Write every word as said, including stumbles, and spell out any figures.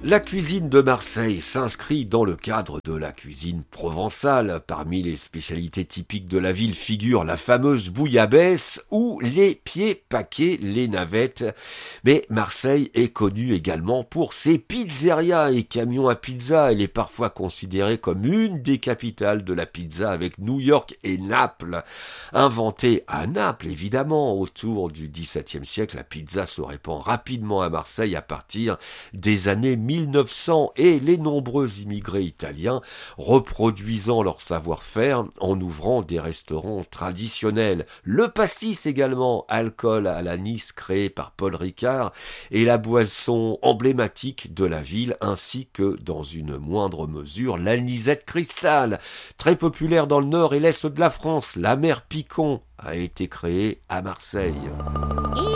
La cuisine de Marseille s'inscrit dans le cadre de la cuisine provençale. Parmi les spécialités typiques de la ville figurent la fameuse bouillabaisse ou les pieds paquets, les navettes. Mais Marseille est connue également pour ses pizzerias et camions à pizza. Elle est parfois considérée comme une des capitales de la pizza avec New York et Naples. Inventée à Naples, évidemment, autour du dix-septième siècle, la pizza se répand rapidement à Marseille à partir des années mille neuf cents et les nombreux immigrés italiens reproduisant leur savoir-faire en ouvrant des restaurants traditionnels. Le pastis également, alcool à l'anis créé par Paul Ricard, et la boisson emblématique de la ville, ainsi que, dans une moindre mesure, l'anisette cristal, très populaire dans le nord et l'est de la France. La mer Picon a été créée à Marseille.